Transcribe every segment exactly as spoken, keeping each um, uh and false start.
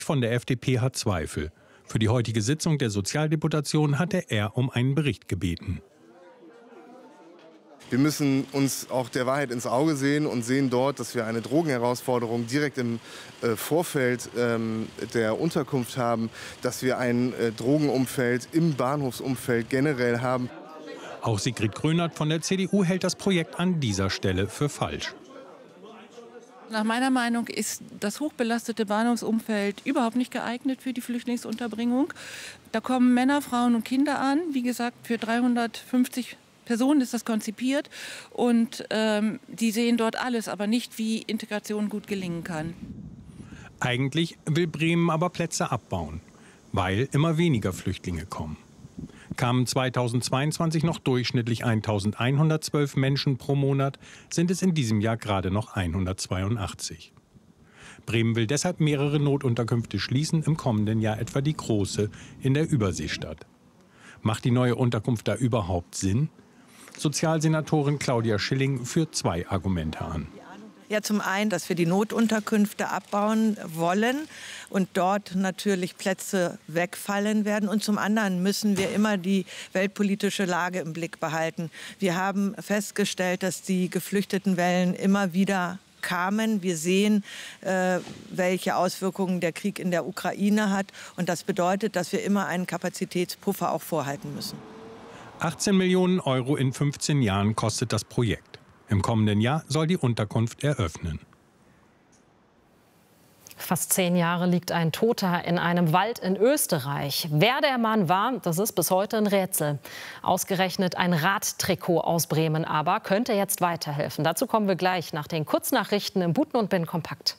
von der F D P hat Zweifel. Für die heutige Sitzung der Sozialdeputation hatte er um einen Bericht gebeten. Wir müssen uns auch der Wahrheit ins Auge sehen und sehen dort, dass wir eine Drogenherausforderung direkt im äh, Vorfeld ähm, der Unterkunft haben, dass wir ein äh, Drogenumfeld im Bahnhofsumfeld generell haben. Auch Sigrid Grönert von der C D U hält das Projekt an dieser Stelle für falsch. Nach meiner Meinung ist das hochbelastete Bahnhofsumfeld überhaupt nicht geeignet für die Flüchtlingsunterbringung. Da kommen Männer, Frauen und Kinder an. Wie gesagt, für dreihundertfünfzig Personen ist das konzipiert. Und ähm, die sehen dort alles, aber nicht, wie Integration gut gelingen kann. Eigentlich will Bremen aber Plätze abbauen, weil immer weniger Flüchtlinge kommen. Kamen zweitausendzweiundzwanzig noch durchschnittlich eintausendeinhundertzwölf Menschen pro Monat, sind es in diesem Jahr gerade noch hundertzweiundachtzig. Bremen will deshalb mehrere Notunterkünfte schließen, im kommenden Jahr etwa die große in der Überseestadt. Macht die neue Unterkunft da überhaupt Sinn? Sozialsenatorin Claudia Schilling führt zwei Argumente an. Ja, zum einen, dass wir die Notunterkünfte abbauen wollen und dort natürlich Plätze wegfallen werden. Und zum anderen müssen wir immer die weltpolitische Lage im Blick behalten. Wir haben festgestellt, dass die Geflüchtetenwellen immer wieder kamen. Wir sehen, äh, welche Auswirkungen der Krieg in der Ukraine hat. Und das bedeutet, dass wir immer einen Kapazitätspuffer auch vorhalten müssen. achtzehn Millionen Euro in fünfzehn Jahren kostet das Projekt. Im kommenden Jahr soll die Unterkunft eröffnen. Fast zehn Jahre liegt ein Toter in einem Wald in Österreich. Wer der Mann war, das ist bis heute ein Rätsel. Ausgerechnet ein Radtrikot aus Bremen aber könnte jetzt weiterhelfen. Dazu kommen wir gleich nach den Kurznachrichten im Buten und Bin kompakt.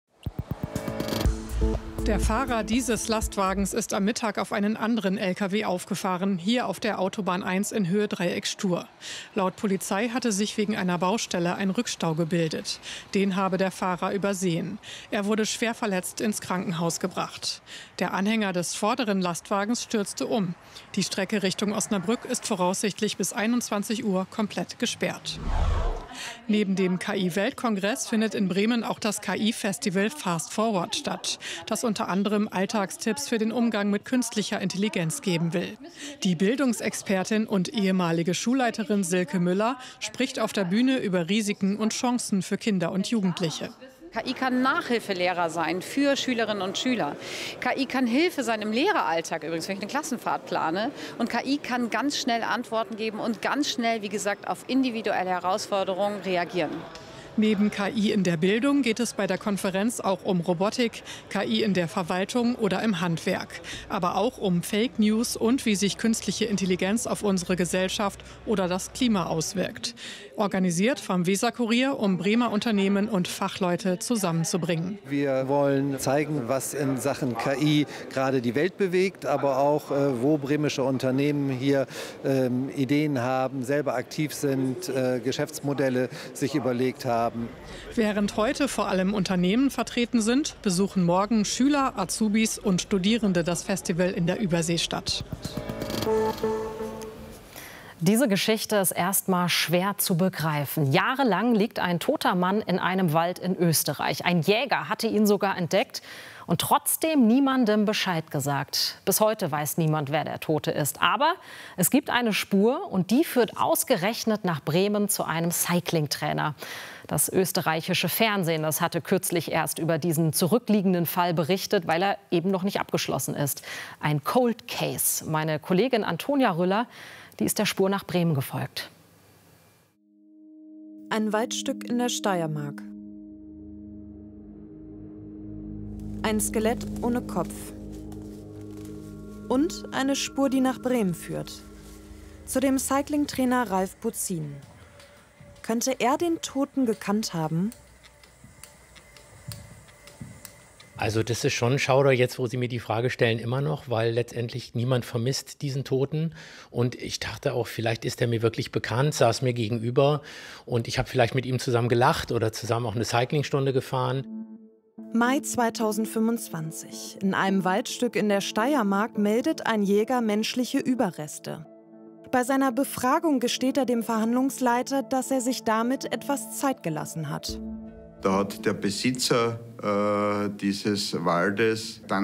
Der Fahrer dieses Lastwagens ist am Mittag auf einen anderen L K W aufgefahren, hier auf der Autobahn eins in Höhe Dreieck Stur. Laut Polizei hatte sich wegen einer Baustelle ein Rückstau gebildet. Den habe der Fahrer übersehen. Er wurde schwer verletzt ins Krankenhaus gebracht. Der Anhänger des vorderen Lastwagens stürzte um. Die Strecke Richtung Osnabrück ist voraussichtlich bis einundzwanzig Uhr komplett gesperrt. Neben dem K I-Weltkongress findet in Bremen auch das K I-Festival Fast Forward statt, das unter anderem Alltagstipps für den Umgang mit künstlicher Intelligenz geben will. Die Bildungsexpertin und ehemalige Schulleiterin Silke Müller spricht auf der Bühne über Risiken und Chancen für Kinder und Jugendliche. K I kann Nachhilfelehrer sein für Schülerinnen und Schüler. K I kann Hilfe sein im Lehreralltag übrigens, wenn ich eine Klassenfahrt plane. Und K I kann ganz schnell Antworten geben und ganz schnell, wie gesagt, auf individuelle Herausforderungen reagieren. Neben K I in der Bildung geht es bei der Konferenz auch um Robotik, K I in der Verwaltung oder im Handwerk. Aber auch um Fake News und wie sich künstliche Intelligenz auf unsere Gesellschaft oder das Klima auswirkt. Organisiert vom Weser-Kurier, um Bremer Unternehmen und Fachleute zusammenzubringen. Wir wollen zeigen, was in Sachen K I gerade die Welt bewegt, aber auch, äh, wo bremische Unternehmen hier ähm, Ideen haben, selber aktiv sind, äh, Geschäftsmodelle sich überlegt haben. Während heute vor allem Unternehmen vertreten sind, besuchen morgen Schüler, Azubis und Studierende das Festival in der Überseestadt. Diese Geschichte ist erstmal schwer zu begreifen. Jahrelang liegt ein toter Mann in einem Wald in Österreich. Ein Jäger hatte ihn sogar entdeckt und trotzdem niemandem Bescheid gesagt. Bis heute weiß niemand, wer der Tote ist. Aber es gibt eine Spur und die führt ausgerechnet nach Bremen zu einem Cycling-Trainer. Das österreichische Fernsehen, das hatte kürzlich erst über diesen zurückliegenden Fall berichtet, weil er eben noch nicht abgeschlossen ist. Ein Cold Case. Meine Kollegin Antonia Rüller, die ist der Spur nach Bremen gefolgt. Ein Waldstück in der Steiermark. Ein Skelett ohne Kopf. Und eine Spur, die nach Bremen führt. Zu dem Cycling-Trainer Ralf Buzin. Könnte er den Toten gekannt haben? Also das ist schon ein Schauder jetzt, wo Sie mir die Frage stellen, immer noch, weil letztendlich niemand vermisst diesen Toten. Und ich dachte auch, vielleicht ist er mir wirklich bekannt, saß mir gegenüber und ich habe vielleicht mit ihm zusammen gelacht oder zusammen auch eine Cyclingstunde gefahren. Mai zweitausendfünfundzwanzig. In einem Waldstück in der Steiermark meldet ein Jäger menschliche Überreste. Bei seiner Befragung gesteht er dem Verhandlungsleiter, dass er sich damit etwas Zeit gelassen hat. Da hat der Besitzer äh, dieses Waldes dann